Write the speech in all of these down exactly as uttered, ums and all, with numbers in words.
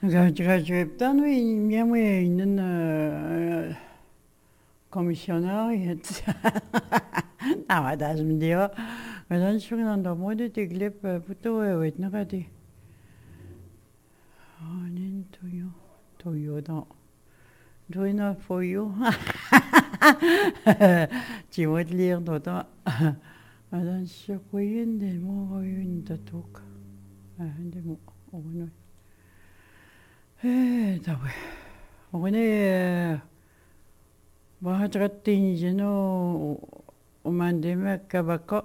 graduate we miałem inny komisionariat. Nou, dat is mijn deel. Maar dan is er dan moeder die glip puto weet nog dat die. Oh, nee, Toyo, Toyo dan. Doe je nou voor jou? Je moet leren dat dat. Maar dan is er gewoon de morgen dat ook. En de morgen. Eh, dat we. Morgen. Wat er tien je nou om aan de merk kabaka.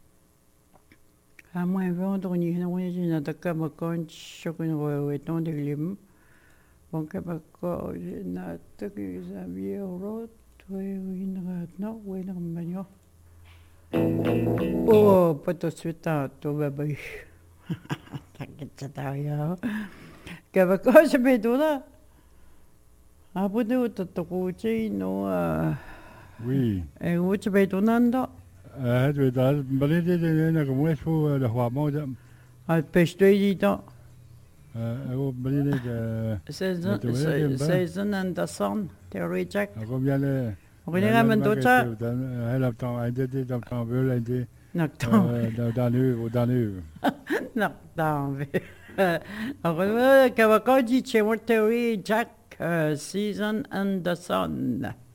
À moi vendre ni na wani na ta kabaka chokun ro et non de lim. Bon kabaka na ta ki zabier ro toi in rat no we na manyo. Oh, pas tout de suite à tout bébé. T'inquiète pas ya. Kabaka je vais là. Ah, pour nous, tu te couches, non? Oui. Et où tu vas donner? Ah, tu vas aller dans la communauté pour le roi Mozart. Ah, pêche de l'idée. Ah, au Berlin de. Season and the sun, the reject. Ah, combien le. On est là maintenant, ça? Elle a tant, elle était dans ton veut, elle était. Dans Danube, au Danube. Non, Danube. Alors, Kawakaji, Chewatery, Jack, Season and the sun.